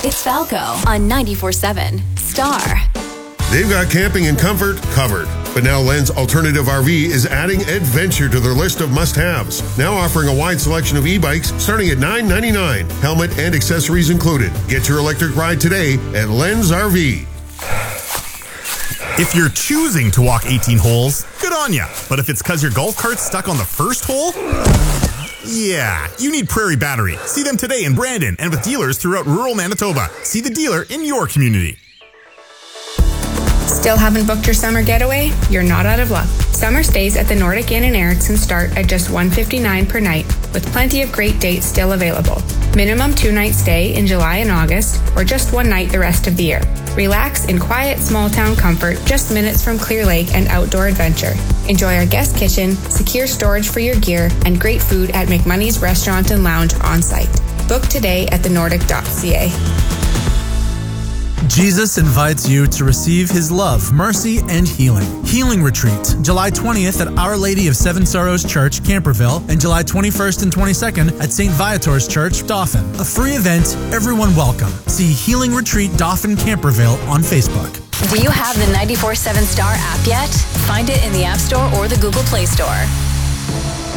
It's Falco on 94.7 Star. They've got camping and comfort covered. But now Len's Alternative RV is adding adventure to their list of must-haves. Now offering a wide selection of e-bikes starting at $9.99. Helmet and accessories included. Get your electric ride today at Len's RV. If you're choosing to walk 18 holes, good on ya. But if it's because your golf cart's stuck on the first hole, yeah, you need Prairie Battery. See them today in Brandon and with dealers throughout rural Manitoba. See the dealer in your community. Still haven't booked your summer getaway? You're not out of luck. Summer stays at the Nordic Inn in Erickson start at just $159 per night, with plenty of great dates still available. Minimum 2-night stay in July and August, or just one night the rest of the year. Relax in quiet, small-town comfort just minutes from Clear Lake and outdoor adventure. Enjoy our guest kitchen, secure storage for your gear, and great food at McMoney's Restaurant and Lounge on site. Book today at thenordic.ca. Jesus invites you to receive His love, mercy, and healing. Healing Retreat, July 20th at Our Lady of Seven Sorrows Church, Camperville, and July 21st and 22nd at St. Viator's Church, Dauphin. A free event, everyone welcome. See Healing Retreat Dauphin Camperville on Facebook. Do you have the 94.7 Star app yet? Find it in the App Store or the Google Play Store.